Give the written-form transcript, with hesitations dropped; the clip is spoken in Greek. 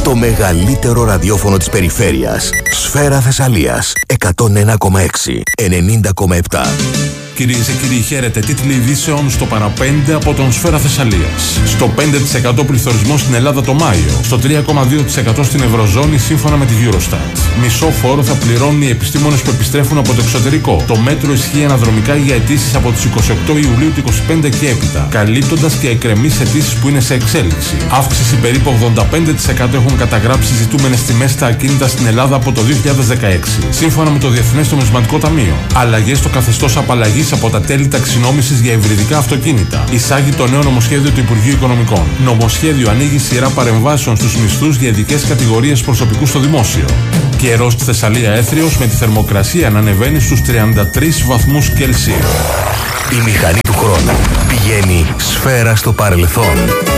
Το μεγαλύτερο ραδιόφωνο της περιφέρειας. Σφαίρα Θεσσαλίας. 101,6. 90,7. Κυρίες και κύριοι, χαίρετε. Τίτλοι ειδήσεων στο παραπέντε από τον Σφαίρα Θεσσαλίας. Στο 5% πληθωρισμό στην Ελλάδα το Μάιο. Στο 3,2% στην Ευρωζώνη σύμφωνα με τη Eurostat. Μισό φόρο θα πληρώνουν οι επιστήμονες που επιστρέφουν από το εξωτερικό. Το μέτρο ισχύει αναδρομικά για αιτήσεις από τις 28 Ιουλίου του 2025 και έπειτα, καλύπτοντας και εκκρεμείς αιτήσεις που είναι σε εξέλιξη. Αύξηση περίπου 85% έχουν καταγράψει ζητούμενες τιμές στα ακίνητα στην Ελλάδα από το 2016. Σύμφωνα με το Διεθνές Νομισματικό Ταμείο. Αλλαγές στο καθεστώς απαλλαγής από τα τέλη ταξινόμησης για υβριδικά αυτοκίνητα. Εισάγει το νέο νομοσχέδιο του Υπουργείου Οικονομικών. Νομοσχέδιο ανοίγει σειρά παρεμβάσεων στους μισθούς για ειδικές κατηγορίες προσωπικού στο δημόσιο. Καιρός στη Θεσσαλία έθριος με τη θερμοκρασία να ανεβαίνει στους 33 βαθμούς Κελσίου. Η μηχανή του χρόνου πηγαίνει σφαίρα στο παρελθόν.